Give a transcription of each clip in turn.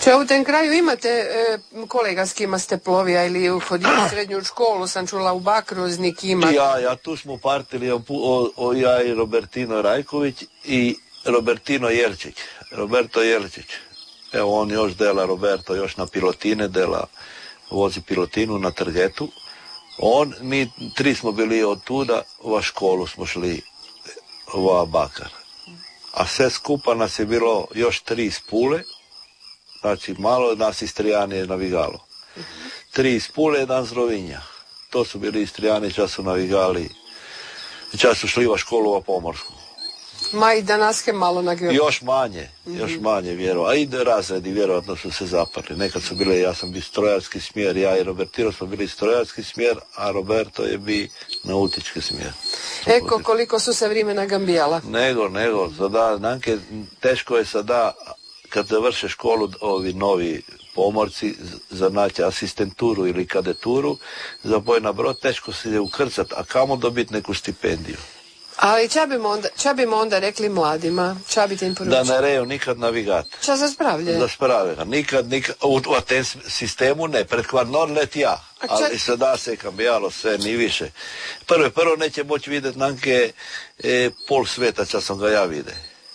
Če u tem kraju imate kolega s kima ste plovija ili hodili u srednju školu, sam čula u Bakruznik ima. Ja, tu smo partili ja i Robertino Rajković i Robertino Jelčić. Roberto Jelčić. Evo on još dela, Roberto još na pilotine dela, vozi pilotinu na Trgetu. Mi tri smo bili od tuda, u školu smo šli u Bakar. A sve skupa nas je bilo još 3 iz Pule, znači malo nas Istrijani je navigalo. 3 iz Pule, 1 z Rovinja. To su bili Istrijani, čas su navigali, čas su šli u školu u Pomorsku. Ma i danas je malo nagio. Još manje vjerovatno. A i razredi vjerovatno su se zapali. Nekad su bile, ja sam bio strojarski smjer, ja i Robertino smo bili strojarski smjer, a Roberto je bio nautički smjer. Eko, koliko su se vremena gambijala. Nego, sada, Nanke, teško je sada, kad završe školu, ovi novi pomorci, za naći asistenturu ili kadeturu, za boj na brod, teško se je ukrcat, a kamo dobiti neku stipendiju. Ali ča bimo onda rekli mladima? Ča bi te im poručili? Da ne reju nikad navigat. Ča za spravlje? Da spravlje. Nikad, u tem sistemu ne, pred kvarnor let ja. Ali sada se kambijalo sve, ni više. Prvo neće moći vidjeti Nanke pol sveta, ča sam ga ja vide.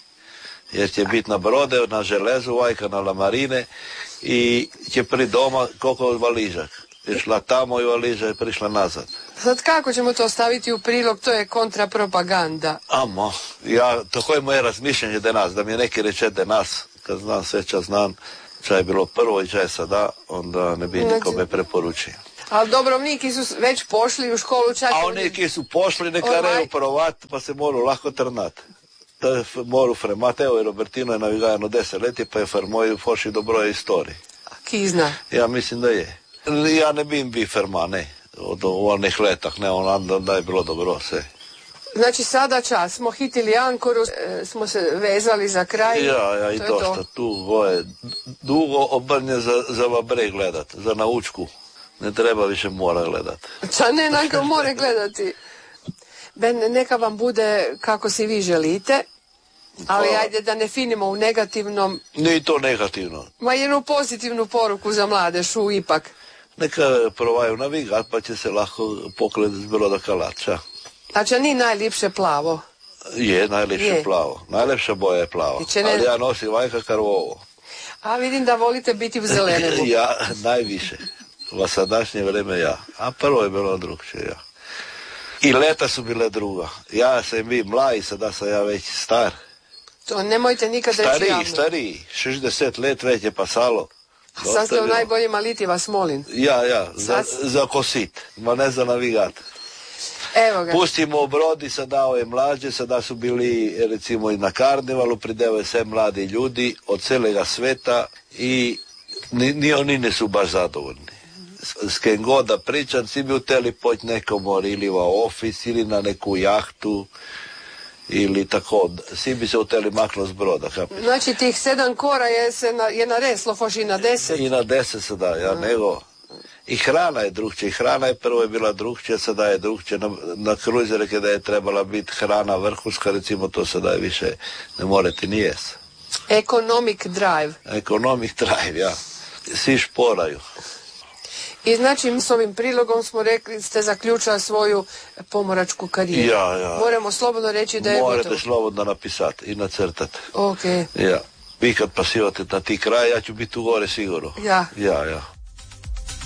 Jer će biti na brode, na železu, vajka na lamarine i će pri doma koliko valižak. Išla tamo i valiža je prišla nazad. Sad kako ćemo to staviti u prilog, to je kontrapropaganda. To je moje razmišljanje danas, da mi je neki reče danas, kad znam sve čas znam, ča je bilo prvo i ča je sada, onda ne bi nikome preporučio. Ali Dobrovniki su već pošli u školu čak... A neki su pošli, neka reju provat, pa se moru lako trnat. Moru fremat, evo i Robertino je navigajano 10 leti, pa je farmoju foši dobro istoriji. Kizna? Ja mislim da je. Ja ne bi ferma, ne. Od onih letah, ne, onda je bilo dobro sve. Znači sada čas, smo hitili ankoru, smo se vezali za kraj. Ja, i dosta tu, dugo obrnje za vabre gledat, za naučku. Ne treba više mora gledat. Ča ne, nanka more gledati. Neka vam bude kako si vi želite, ali ajde da ne finimo u negativnom. Nije to negativno. Ma jednu pozitivnu poruku za mladešu ipak. Neka provaju navigat, pa će se lako pokledati s broda kalača. Znači, nije najljepše plavo? Je, najljepše plavo. Najljepša boja je plavo. Ali ja nosim vajka karvovo. A vidim da volite biti u zelenemu. Ja, najviše. U sadašnje vreme ja. A prvo je bilo drugčije, ja. I leta su bile druga. Ja sam bio mlad i sada sam ja već star. To nemojte nikad reći javno. Stariji. 60 let već je pasalo. A sad ste u najboljima liti, vas molim. Ja, za kosit, ma ne za navigat. Evo ga. Pustimo brod i sada ove mlađe, sada su bili recimo i na karnevalu, pridevaju sve mladi ljudi od celega sveta i ni oni ne su baš zadovoljni. S kim god da pričam, svi bi uteli poći nekom ili u ofis ili na neku jahtu ili tako, svi bi se uteli maknuti s broda. Znači tih 7 kora je nareslo foš i na 10? I na 10 se da, nego... I hrana je drugčija, i hrana je prvo je bila drugčija, sada je drugčija. Na kruzere kada je trebala biti hrana vrhunska, recimo to sada je više ne morate ni jes. Economic drive. Economic drive, ja. Svi šporaju. I znači s ovim prilogom smo rekli, ste zaključali svoju pomoračku karijeru. Ja. Moramo slobodno reći da je gotovo. Morate slobodno napisati i nacrtati. Ok. Ja. Vi kad pasivate na ti kraj, ja ću biti u gore sigurno. Ja.